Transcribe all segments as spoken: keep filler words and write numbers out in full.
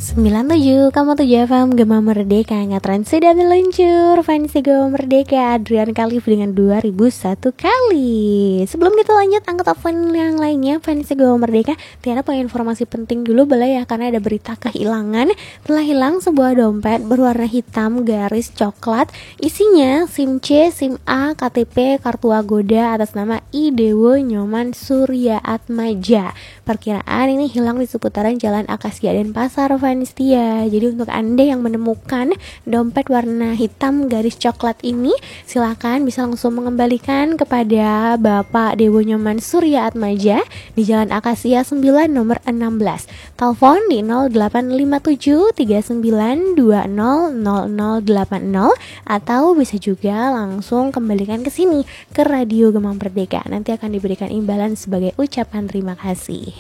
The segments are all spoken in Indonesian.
sembilan tujuh kamu tujuh F M Gema Merdeka ngetren sudah meluncur. Fansi Gema Merdeka Adrian Khalif dengan dua ribu satu kali. Sebelum kita lanjut angkat telepon yang lainnya, Fansi Gema Merdeka, Tiara punya informasi penting dulu boleh ya, karena ada berita kehilangan. Telah hilang sebuah dompet berwarna hitam garis coklat. Isinya SIM C, SIM A, K T P, kartu Agoda atas nama I Dewo Nyoman Surya Atmaja. Perkiraan ini hilang di seputaran Jalan Akasia dan Pasar Vanistia. Jadi untuk Anda yang menemukan dompet warna hitam garis coklat ini, silakan bisa langsung mengembalikan kepada Bapak Dewo Nyoman Surya Atmaja di Jalan Akasia sembilan nomor enam belas. Telepon di nol delapan lima tujuh tiga sembilan dua nol nol nol delapan nol atau bisa juga langsung kembalikan ke sini ke Radio Gema Merdeka. Nanti akan diberikan imbalan sebagai ucapan terima kasih.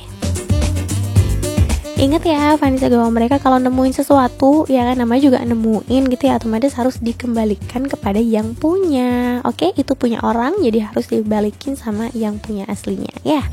Ingat ya, Vanessa Gawang mereka kalau nemuin sesuatu, ya kan namanya juga nemuin gitu ya, otomatis harus dikembalikan kepada yang punya. Oke, itu punya orang, jadi harus dibalikin sama yang punya aslinya ya.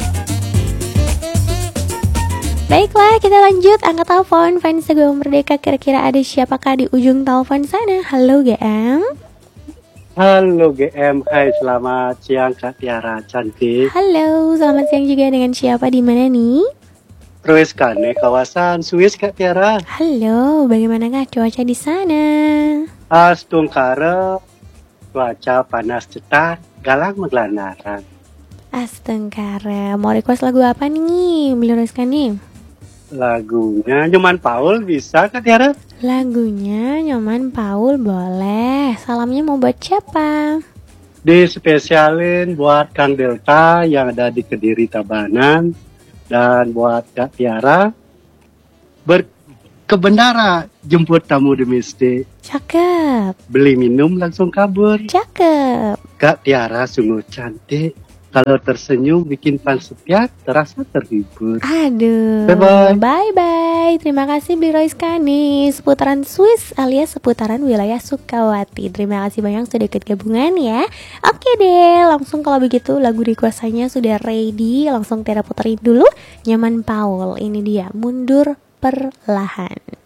Baiklah, kita lanjut angkat telepon Vanessa Gawang Merdeka. Kira-kira ada siapakah di ujung telepon sana? Halo G M. Halo G M, hai selamat siang Kak Tiara cantik. Halo, selamat siang juga, dengan siapa di mana nih? Terus kane kawasan Swiss Kak Tiara. Halo, bagaimanakah cuaca di sana? Astungkara, cuaca panas cetar, galang meglanaran. Astengkara, mau request lagu apa nih? Beli requestkan nih. Lagunya Nyoman Paul bisa Kak Tiara? Lagunya Nyoman Paul boleh. Salamnya mau buat siapa? Dispesialin buat Kang Delta yang ada di Kediri Tabanan. Dan buat Kak Tiara, berkebendara jemput tamu domestik. Cakep. Beli minum langsung kabur. Cakep. Kak Tiara sungguh cantik. Kalau tersenyum bikin pan sepiak, terasa terhibur. Aduh. Bye-bye. Bye-bye. Terima kasih Bli Royce Kani. Seputaran Swiss alias seputaran wilayah Sukawati. Terima kasih banyak sudah ikut gabungan ya. Oke deh, langsung kalau begitu lagu requestannya sudah ready. Langsung Tiara puterin dulu Nyoman Paul. Ini dia, Mundur Perlahan.